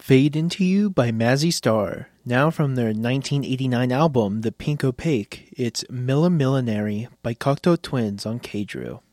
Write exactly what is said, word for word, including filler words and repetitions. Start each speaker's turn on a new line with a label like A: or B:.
A: Fade Into You by Mazzy Star. Now from their nineteen eighty-nine album, The Pink Opaque, it's Milla Millinary by Cocteau Twins on K-Drill.